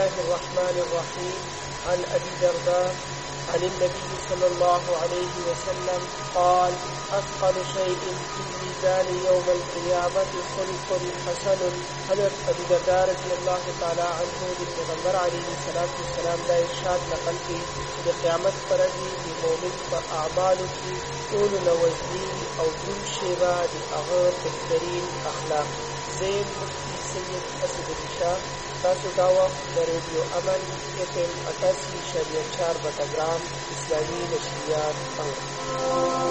الله الرحمن الرحيم عن أبي درداء عن النبي صلى الله عليه وسلم قال أثقل شيء في الميزان يوم القيامة خلق حسن. حضرت ابو درداء رضی اللہ تعالی عنہ د پیغمبر علیه السلام دا ارشاد نقل کی چې د قیامت پر ورځ د مؤمن په اعمالو کې ټول نوزنی او دون شیبه د هغه بهترین اخلاق. زین مفتی سید اسد علی شاه، تاسو دا وخت د ریډیو امن FM 88.4 بټګرام اسلامي نشریات اورئ.